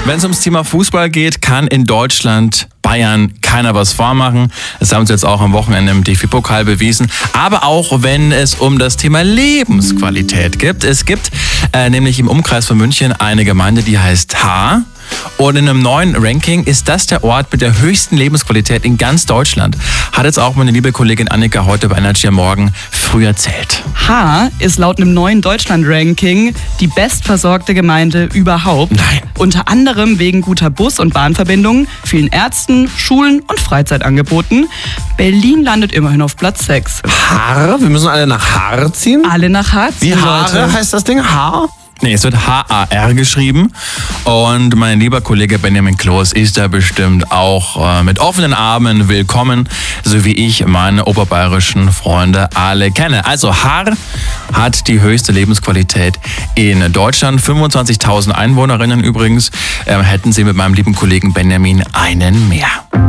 Wenn es ums Thema Fußball geht, kann in Deutschland Bayern keiner was vormachen. Das haben sie jetzt auch am Wochenende im DFB-Pokal bewiesen. Aber auch wenn es um das Thema Lebensqualität geht. Es gibt nämlich im Umkreis von München eine Gemeinde, die heißt Haar. Und in einem neuen Ranking ist das der Ort mit der höchsten Lebensqualität in ganz Deutschland. Hat jetzt auch meine liebe Kollegin Annika heute bei Energy am Morgen früh erzählt. Haar ist laut einem neuen Deutschland-Ranking die bestversorgte Gemeinde überhaupt. Nein. Unter anderem wegen guter Bus- und Bahnverbindungen, vielen Ärzten, Schulen und Freizeitangeboten. Berlin landet immerhin auf Platz 6. Haar? Wir müssen alle nach Haar ziehen? Alle nach Haar ziehen, Wie Haare Leute. heißt das Ding? Haar? Nee, es wird H-A-R geschrieben. Und mein lieber Kollege Benjamin Kloß ist da bestimmt auch mit offenen Armen willkommen, so wie ich meine oberbayerischen Freunde alle kenne. Also Haar hat die höchste Lebensqualität in Deutschland. 25.000 Einwohnerinnen übrigens. Hätten Sie mit meinem lieben Kollegen Benjamin einen mehr.